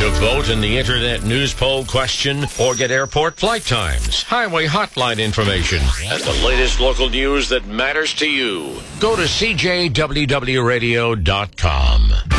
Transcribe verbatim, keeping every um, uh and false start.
To vote in the Internet News Poll question or get airport flight times, highway hotline information, and the latest local news that matters to you, go to C J W W radio dot com.